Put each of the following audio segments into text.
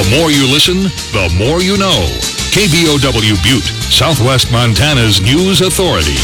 The more you listen, the more you know. KBOW Butte, Southwest Montana's news authority.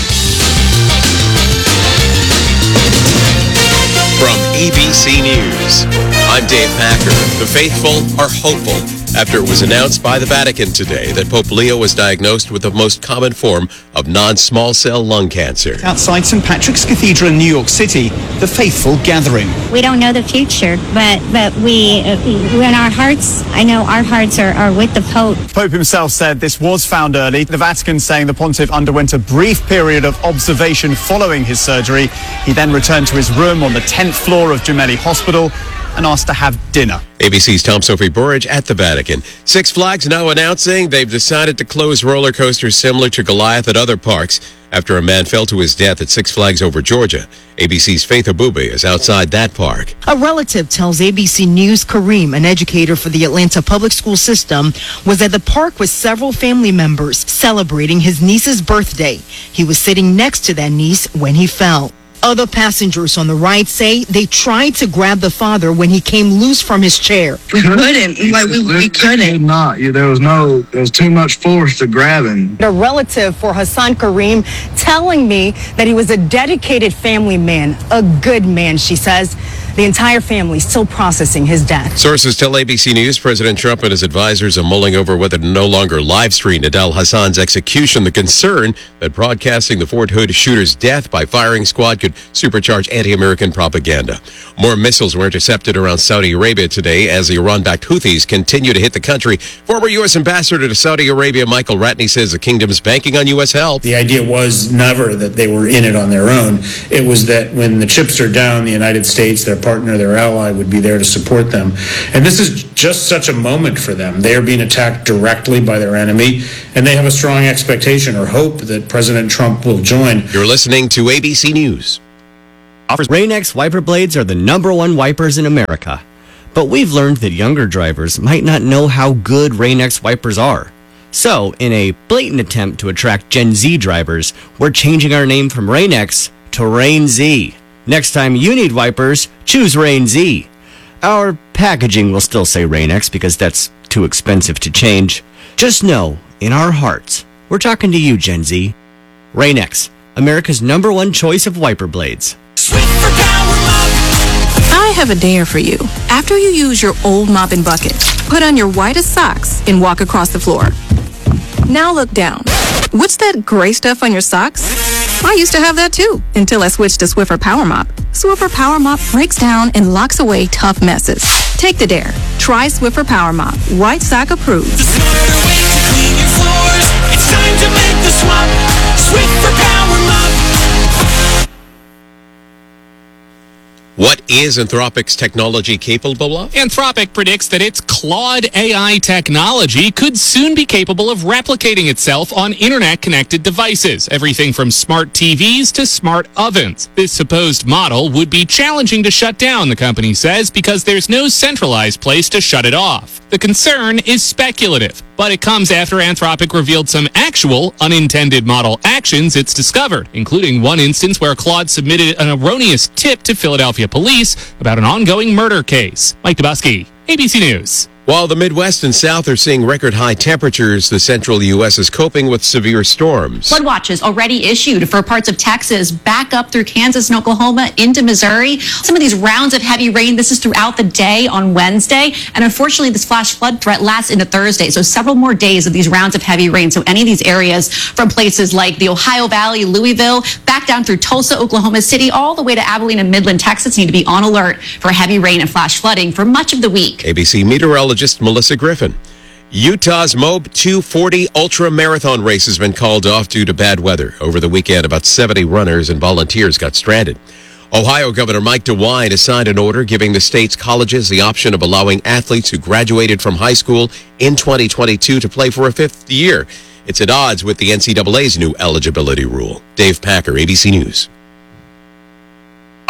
From ABC News, I'm Dave Packer. The faithful are hopeful after it was announced by the Vatican today that Pope Leo was diagnosed with the most common form of non-small cell lung cancer. Outside St. Patrick's Cathedral in New York City, the faithful gathering. We don't know the future, but we in our hearts, I know our hearts are with the Pope. Pope himself said this was found early. The Vatican saying the pontiff underwent a brief period of observation following his surgery. He then returned to his room on the 10th floor of Gemelli Hospital and asked to have dinner. ABC's Tom Sophie Burridge at the Vatican. Six Flags now announcing they've decided to close roller coasters similar to Goliath at other parks after a man fell to his death at Six Flags Over Georgia. ABC's Faith Abube is outside that park. A relative tells ABC News Kareem, an educator for the Atlanta public school system, was at the park with several family members celebrating his niece's birthday. He was sitting next to that niece when he fell. Other passengers on the ride say they tried to grab the father when he came loose from his chair. We couldn't. We couldn't. There was too much force to grab him. A relative for Hassan Kareem telling me that he was a dedicated family man, a good man, she says. The entire family still processing his death. Sources tell ABC News President Trump and his advisors are mulling over whether to no longer live stream Adel Hassan's execution. The concern that broadcasting the Fort Hood shooter's death by firing squad could supercharge anti-American propaganda. More missiles were intercepted around Saudi Arabia today as the Iran-backed Houthis continue to hit the country. Former U.S. Ambassador to Saudi Arabia Michael Ratney says the kingdom's banking on U.S. help. The idea was never that they were in it on their own. It was that when the chips are down, the United States, their partner, their ally, would be there to support them. And this is just such a moment for them. They are being attacked directly by their enemy, and they have a strong expectation or hope that President Trump will join. You're listening to ABC News. Rain-X wiper blades are the #1 wipers in America. But we've learned that younger drivers might not know how good Rain-X wipers are. So, in a blatant attempt to attract Gen Z drivers, we're changing our name from Rain-X to Rain Z. Next time you need wipers, choose Rain Z. Our packaging will still say Rain-X because that's too expensive to change. Just know, in our hearts, we're talking to you, Gen Z. Rain-X, America's #1 choice of wiper blades. I have a dare for you. After you use your old mop and bucket, put on your whitest socks and walk across the floor. Now look down. What's that gray stuff on your socks? I used to have that too, until I switched to Swiffer Power Mop. Swiffer Power Mop breaks down and locks away tough messes. Take the dare. Try Swiffer Power Mop. White sock approved. The smarter way to clean your floors. It's time to make the swap. Swiffer Power Mop. What is Anthropic's technology capable of? Anthropic predicts that its Claude AI technology could soon be capable of replicating itself on internet-connected devices, everything from smart TVs to smart ovens. This supposed model would be challenging to shut down, the company says, because there's no centralized place to shut it off. The concern is speculative, but it comes after Anthropic revealed some actual unintended model actions it's discovered, including one instance where Claude submitted an erroneous tip to Philadelphia police about an ongoing murder case. Mike Dubusky, ABC News. While the Midwest and South are seeing record high temperatures, the central U.S. is coping with severe storms. Flood watches already issued for parts of Texas, back up through Kansas and Oklahoma into Missouri. Some of these rounds of heavy rain, this is throughout the day on Wednesday. And unfortunately, this flash flood threat lasts into Thursday. So several more days of these rounds of heavy rain. So any of these areas from places like the Ohio Valley, Louisville, back down through Tulsa, Oklahoma City, all the way to Abilene and Midland, Texas, need to be on alert for heavy rain and flash flooding for much of the week. ABC meteorologist Melissa Griffin. Utah's Moab 240 Ultra Marathon race has been called off due to bad weather. Over the weekend, about 70 runners and volunteers got stranded. Ohio Governor Mike DeWine has signed an order giving the state's colleges the option of allowing athletes who graduated from high school in 2022 to play for a fifth year. It's at odds with the NCAA's new eligibility rule. Dave Packer, ABC News.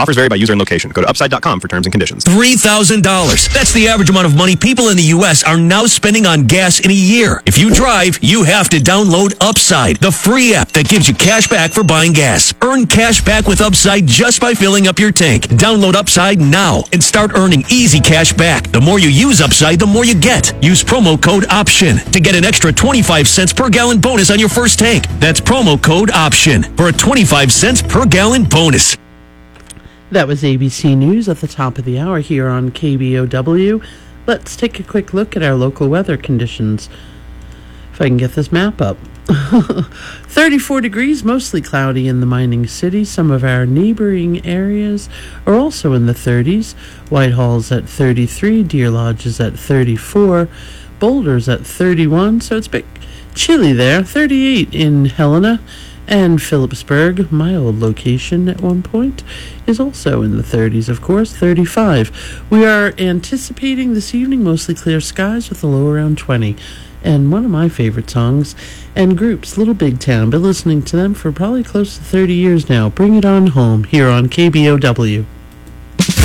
Offers vary by user and location. Go to upside.com for terms and conditions. $3,000. That's the average amount of money people in the U.S. are now spending on gas in a year. If you drive, you have to download Upside, the free app that gives you cash back for buying gas. Earn cash back with Upside just by filling up your tank. Download Upside now and start earning easy cash back. The more you use Upside, the more you get. Use promo code OPTION to get an extra 25 cents per gallon bonus on your first tank. That's promo code OPTION for a 25 cents per gallon bonus. That was ABC News at the top of the hour here on KBOW. Let's take a quick look at our local weather conditions. If I can get this map up. 34 degrees, mostly cloudy in the mining city. Some of our neighboring areas are also in the 30s. Whitehall's at 33, Deer Lodge is at 34, Boulder's at 31, so it's a bit chilly there. 38 in Helena. And Phillipsburg, my old location at one point, is also in the 30s, of course, 35. We are anticipating this evening mostly clear skies with a low around 20. And one of my favorite songs and groups, Little Big Town. Been listening to them for probably close to 30 years now. Bring It On Home here on KBOW.